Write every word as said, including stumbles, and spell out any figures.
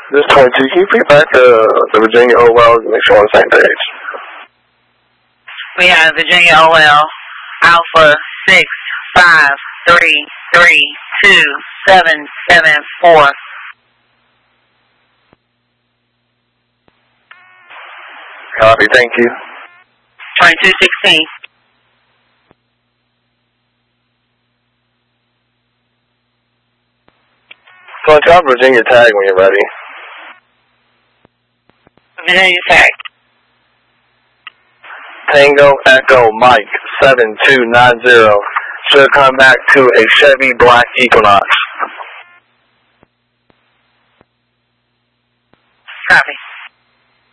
This is twenty-two. Can you bring back the, the Virginia O L to make sure we're on the same page? We have Virginia O L, Alpha six five three three two seven seven four. Copy, thank you. twenty-two sixteen. So tell Virginia tag when you're ready. Virginia tag. Tango Echo Mike seven two nine zero should come back to a Chevy Black Equinox. Copy.